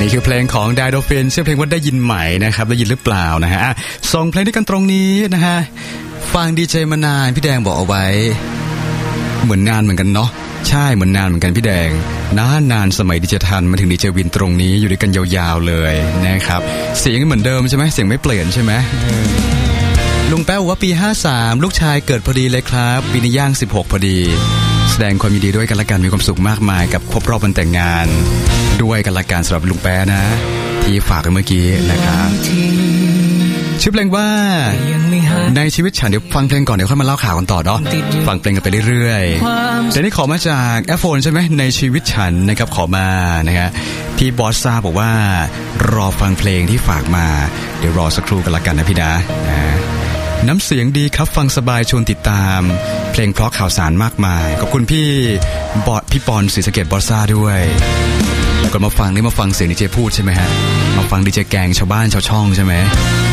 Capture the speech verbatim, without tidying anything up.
นี่คือเพลงของไดโดฟินชื่อเพลงว่าได้ยินไหมนะครับได้ยินหรือเปล่านะฮะส่งเพลงด้วยกันตรงนี้นะฮะฟังดีเจมานานพี่แดงบอกเอาไว้เหมือนนานเหมือนกันเนาะใช่เหมือนนานเหมือนกันพี่แดงนานนานสมัยดิเจทันมาถึงดิเจวินตรงนี้อยู่ด้วยกันยาวๆเลยนะครับเสียงเหมือนเดิมใช่ไหมเสียงไม่เปลี่ยนใช่ไหมลุงแป๊วบอกว่าปีห้าสามลูกชายเกิดพอดีเลยครับปีนี้ย่างสิบหกพอดีแสดงความยินดีด้วยกันละกันมีความสุขมากมายกับครบรอบวันแต่งงานด้วยกันละกันสำหรับลุงแป๊ะนะที่ฝากกันเมื่อกี้นะครับชื่อเพลงว่าในชีวิตฉันเดี๋ยวฟังเพลงก่อนเดี๋ยวค่อยมาเล่าข่าวกันต่อเนาะฟังเพลงกันไปเรื่อยๆแต่นี่ขอมาจากแอปโฟนใช่ไหมในชีวิตฉันนะครับขอมานะครับพี่บอสซาบอกว่ารอฟังเพลงที่ฝากมาเดี๋ยวรอสักครู่กันละกันนะพี่นะน้ำเสียงดีครับฟังสบายชวนติดตามเพลงเพราะข่าวสารมากมายขอบคุณพี่บอสพี่ปอนศรีสะเกษบอสซาด้วยแล้วก็มาฟังนี่มาฟังเสียงดีเจพูดใช่ไหมฮะมาฟังดีเจแกงชาวบ้านชาวช่องใช่ไหม